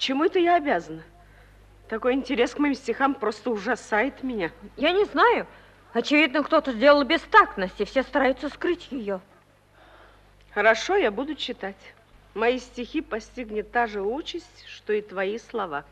Чему это я обязана? Такой интерес к моим стихам просто ужасает меня. Я не знаю. Очевидно, кто-то сделал бестактность, и все стараются скрыть ее. Хорошо, я буду читать. Мои стихи постигнет та же участь, что и твои слова.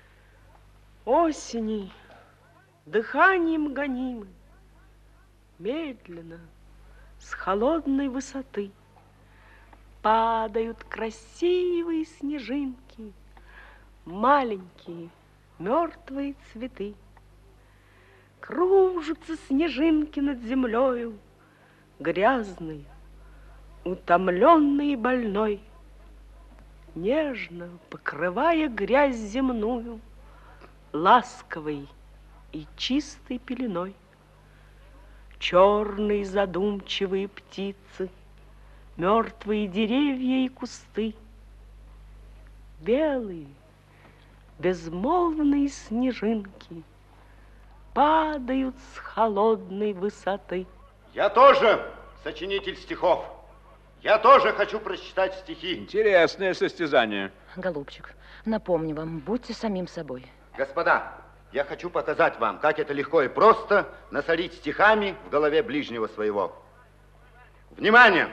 Осени, дыханием гонимы, медленно, с холодной высоты падают красивые снежинки, маленькие мертвые цветы. Кружатся снежинки над землею, грязной, утомленной и больной, нежно покрывая грязь земную ласковой и чистой пеленой. Черные задумчивые птицы, мертвые деревья и кусты, белые безмолвные снежинки падают с холодной высоты. Я тоже сочинитель стихов. Я тоже хочу прочитать стихи. Интересное состязание. Голубчик, напомню вам, будьте самим собой. Господа, я хочу показать вам, как это легко и просто насолить стихами в голове ближнего своего. Внимание!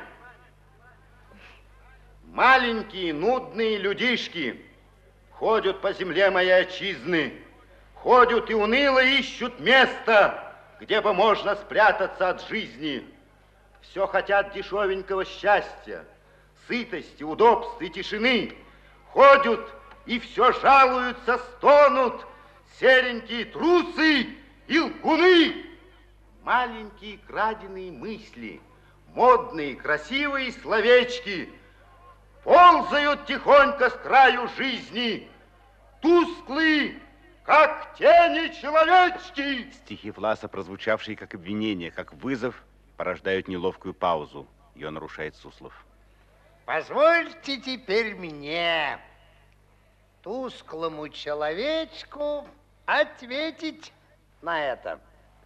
Маленькие нудные людишки ходят по земле моей отчизны, ходят и уныло ищут место, где бы можно спрятаться от жизни. Все хотят дешевенького счастья, сытости, удобств и тишины. Ходят и все жалуются, стонут серенькие трусы и лгуны. Маленькие краденые мысли, модные красивые словечки ползают тихонько с краю жизни, тусклые, как тени человечки. Стихи Власа, прозвучавшие как обвинение, как вызов, порождают неловкую паузу. Ее нарушает Суслов. Позвольте теперь мне, тусклому человечку, ответить на это.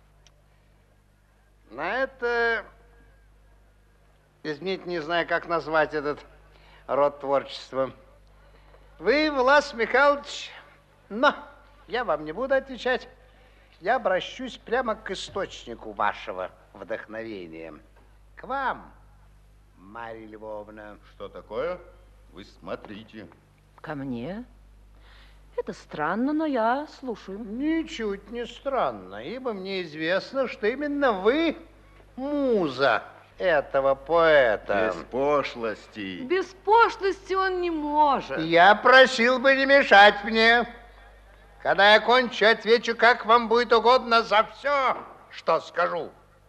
Извините, не знаю, как назвать этот род творчества. Вы, Влас Михайлович, но я вам не буду отвечать. Я обращусь прямо к источнику вашего вдохновения. К вам, Марья Львовна. Что такое? Вы смотрите. Ко мне? Это странно, но я слушаю. Ничуть не странно, ибо мне известно, что именно вы муза этого поэта. Без пошлостей. Без пошлости он не может. Я просил бы не мешать мне. Когда я кончу, отвечу, как вам будет угодно, за все, что скажу.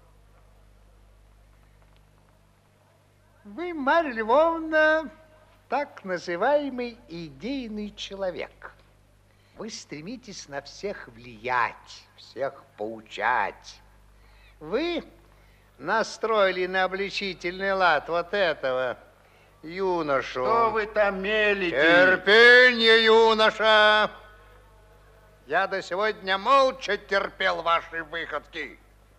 Вы, Марья Львовна, так называемый идейный человек. Вы стремитесь на всех влиять, всех поучать. Вы настроили на обличительный лад вот этого юношу. Что вы там мелите? Терпение, юноша! Я до сегодня молча терпел ваши выходки.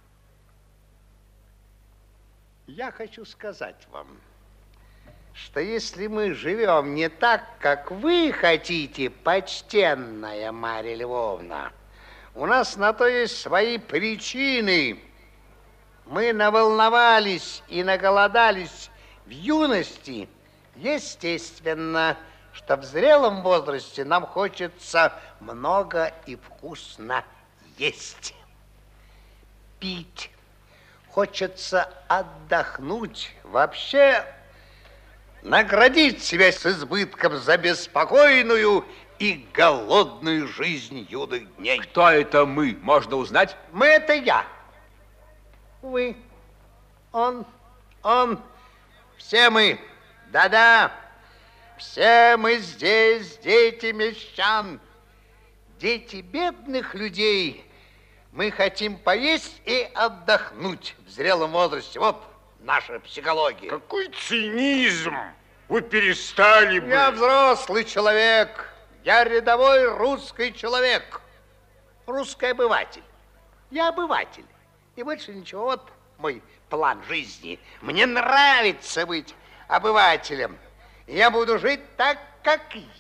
Я хочу сказать вам, что если мы живем не так, как вы хотите, почтенная Марья Львовна, у нас на то есть свои причины. Мы наволновались и наголодались в юности. Естественно, что в зрелом возрасте нам хочется много и вкусно есть, пить. Хочется отдохнуть, вообще наградить себя с избытком за беспокойную и голодную жизнь юных дней. Кто это мы? Можно узнать? Мы — это я. Вы, он, все мы. Да-да, все мы здесь, дети мещан, дети бедных людей. Мы хотим поесть и отдохнуть в зрелом возрасте. Вот наша психология. Какой цинизм! Вы перестали бы. Я взрослый человек. Я рядовой русский человек. Русский обыватель. Я обыватель. И больше ничего. Вот мой план жизни. Мне нравится быть обывателем. Я буду жить так, как